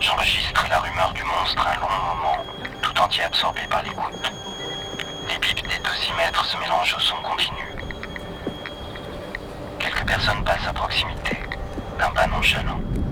J'enregistre la rumeur du monstre un long moment, tout entier absorbé par les gouttes. Les bips des dosimètres se mélangent au son continu. Quelques personnes passent à proximité, d'un pas nonchalant.